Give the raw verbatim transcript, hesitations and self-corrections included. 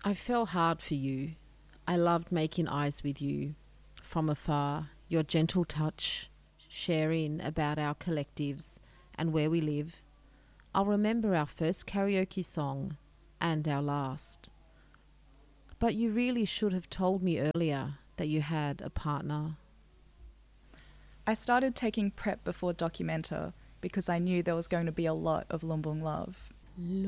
I fell hard for you. I loved making eyes with you from afar, your gentle touch, sharing about our collectives and where we live. I'll remember our first karaoke song and our last. But you really should have told me earlier that you had a partner. I started taking prep before Documenta because I knew there was going to be a lot of Lumbung love.